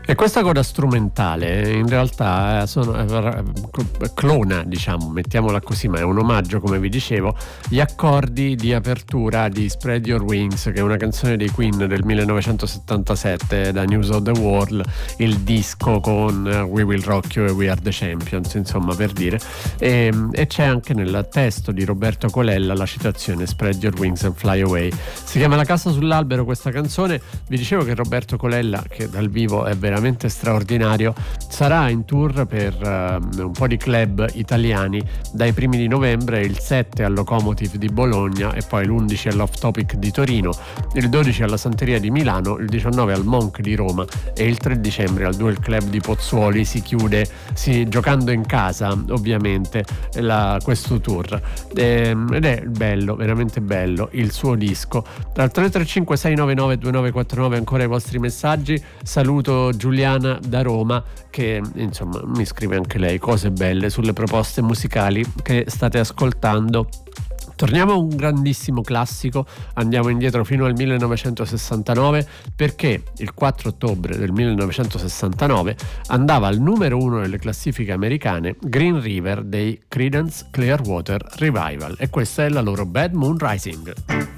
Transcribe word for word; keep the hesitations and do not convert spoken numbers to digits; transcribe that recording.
E questa coda strumentale in realtà sono, clona, diciamo, mettiamola così, ma è un omaggio, come vi dicevo, gli accordi di apertura di Spread Your Wings, che è una canzone dei Queen del millenovecentosettantasette, da News of the World, il disco con We Will Rock You e We Are the Champions, insomma, per dire. E, e c'è anche nel testo di Roberto Colella la citazione Spread Your Wings and Fly Away. Si chiama La casa sull'albero questa canzone. Vi dicevo che Roberto Colella, che dal vivo è veramente straordinario, sarà in tour per uh, un po' di club italiani dai primi di novembre, il sette al Locomotive di Bologna e poi l'undici all'Off Topic di Torino, il dodici alla Santeria di Milano, il diciannove al Monk di Roma e il tre dicembre al Duel Club di Pozzuoli. Si chiude si, giocando in casa, ovviamente, la, questo tour, e, ed è bello, veramente bello il suo disco. Al tre tre cinque sei nove nove due nove quattro nove ancora i vostri messaggi. Saluto Giuliana da Roma, che insomma mi scrive anche lei cose belle sulle proposte musicali che state ascoltando. Torniamo a un grandissimo classico, andiamo indietro fino al millenovecentosessantanove, perché il quattro ottobre del millenovecentosessantanove andava al numero uno delle classifiche americane Green River dei Creedence Clearwater Revival, e questa è la loro Bad Moon Rising.